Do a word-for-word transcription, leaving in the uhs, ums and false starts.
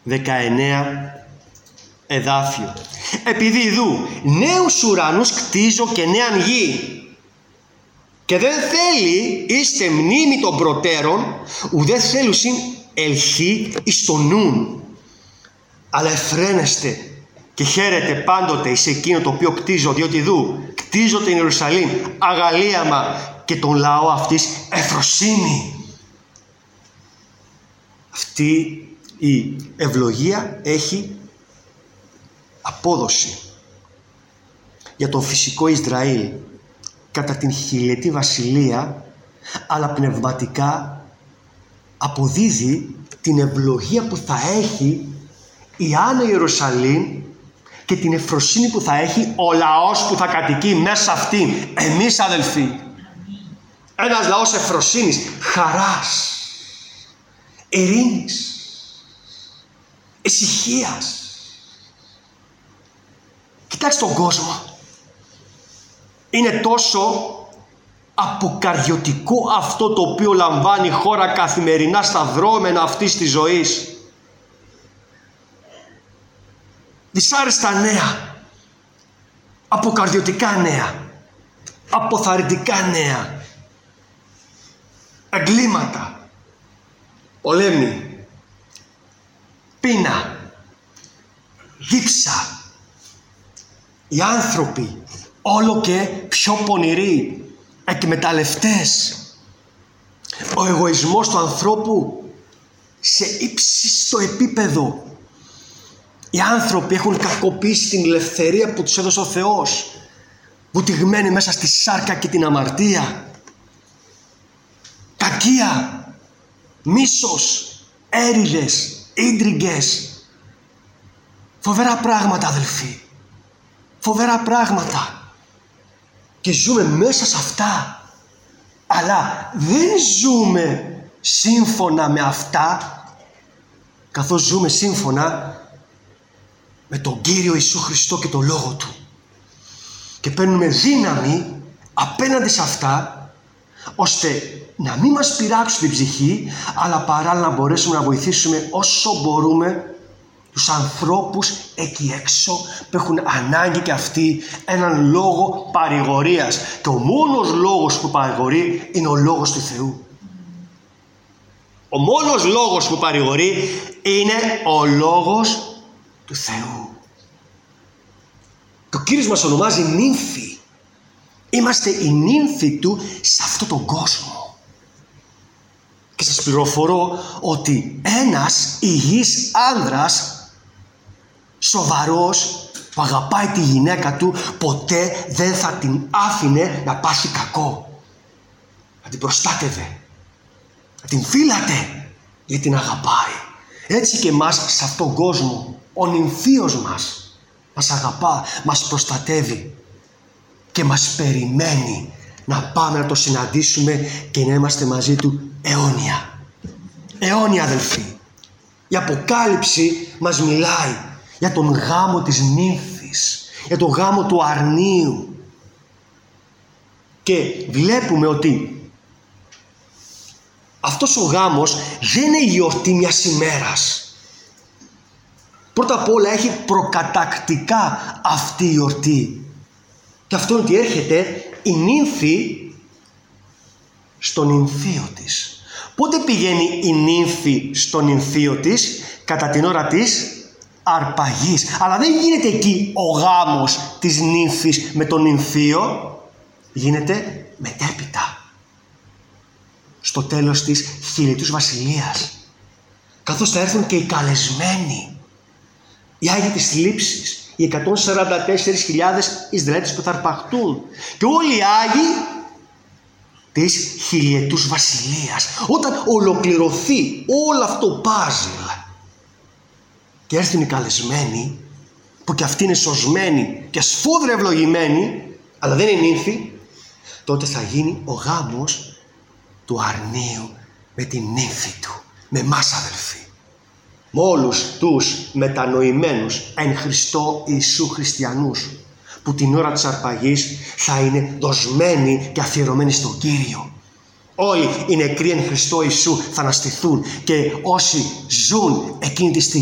δεκαεννέα εδάφιο. Επειδή ιδού νέους ουρανούς κτίζω και νέαν γη, και δεν θέλει είστε μνήμη των προτέρων, ουδέ θέλουσιν ελχή εις το νουν, αλλά εφραίνεστε και χαίρετε πάντοτε εις εκείνο το οποίο κτίζω, διότι δου κτίζω την Ιερουσαλήμ αγαλίαμα και τον λαό αυτής εφροσύνη. Αυτή η ευλογία έχει απόδοση για τον φυσικό Ισραήλ κατά την χιλιετή βασιλεία, αλλά πνευματικά αποδίδει την ευλογία που θα έχει η Άννα Ιερουσαλήμ και την ευφροσύνη που θα έχει ο λαός που θα κατοικεί μέσα αυτήν. Εμείς, αδελφοί, ένας λαός ευφροσύνης, χαράς, ειρήνης, ησυχίας. Κοιτάξτε τον κόσμο. Είναι τόσο αποκαρδιωτικό αυτό το οποίο λαμβάνει η χώρα καθημερινά στα δρόμενα αυτής της ζωής. Δυσάρεστα νέα, αποκαρδιωτικά νέα, αποθαρρυντικά νέα, εγκλήματα, πολέμοι, πείνα, δίψα. Οι άνθρωποι όλο και πιο πονηροί, εκμεταλλευτές. Ο εγωισμός του ανθρώπου σε ύψιστο επίπεδο. Οι άνθρωποι έχουν κακοποιήσει την ελευθερία που τους έδωσε ο Θεός, βουτυγμένοι μέσα στη σάρκα και την αμαρτία. Κακία, μίσος, έρηδες, ίντριγκες. Φοβερά πράγματα, αδελφοί. Φοβερά πράγματα. Και ζούμε μέσα σε αυτά. Αλλά δεν ζούμε σύμφωνα με αυτά, καθώς ζούμε σύμφωνα με τον Κύριο Ιησού Χριστό και τον Λόγο Του. Και παίρνουμε δύναμη απέναντι σε αυτά, ώστε να μην μας πειράξουν την ψυχή, αλλά παράλληλα να μπορέσουμε να βοηθήσουμε όσο μπορούμε τους ανθρώπους εκεί έξω που έχουν ανάγκη και αυτοί έναν λόγο παρηγορίας. Και ο μόνος λόγος που παρηγορεί είναι ο λόγος του Θεού. Ο μόνος λόγος που παρηγορεί είναι ο λόγος του Θεού. Και ο Κύριος μας ονομάζει νύμφοι. Είμαστε οι νύμφοι Του σε αυτόν τον κόσμο. Και σας πληροφορώ ότι ένας υγιής άνδρας, σοβαρός, που αγαπάει τη γυναίκα του, ποτέ δεν θα την άφηνε να πάθει κακό. Θα την προστάτευε, θα την φύλατε, γιατί την αγαπάει. Έτσι και εμάς σε αυτόν τον κόσμο, ο νυμφίος μας μας αγαπά, μας προστατεύει και μας περιμένει να πάμε να το συναντήσουμε και να είμαστε μαζί Του αιώνια. Αιώνια, αδελφοί. Η Αποκάλυψη μας μιλάει για τον γάμο της νύμφης, για τον γάμο του αρνίου. Και βλέπουμε ότι αυτός ο γάμος δεν είναι η γιορτή μιας ημέρας. Πρώτα απ' όλα έχει προκατακτικά αυτή η γιορτή. Και αυτό είναι ότι έρχεται η νύμφη στον νυμφίο της. Πότε πηγαίνει η νύμφη στον νυμφίο της? Κατά την ώρα της αρπαγής. Αλλά δεν γίνεται εκεί ο γάμος της νύμφης με τον νυμφίο. Γίνεται μετέπειτα, στο τέλος της χιλιετούς βασιλείας, καθώς θα έρθουν και οι καλεσμένοι, οι Άγιοι της Λήψης, οι εκατόν σαράντα τέσσερις χιλιάδες Ισραηλίτες που θα αρπαχτούν, και όλοι οι Άγιοι της χιλιετούς βασιλείας. Όταν ολοκληρωθεί όλο αυτό το πάζλ και έρθουν οι καλεσμένοι, που και αυτοί είναι σωσμένοι και σφόδρα ευλογημένοι, αλλά δεν είναι νύμφοι, τότε θα γίνει ο γάμος του αρνίου με την νύμφη του, με εμάς, αδελφοί, με όλους τους μετανοημένους εν Χριστώ Ιησού χριστιανούς, που την ώρα της αρπαγής θα είναι δοσμένοι και αφιερωμένοι στον Κύριο. Όλοι οι νεκροί εν Χριστώ Ιησού θα αναστηθούν, και όσοι ζουν εκείνη τη στιγμή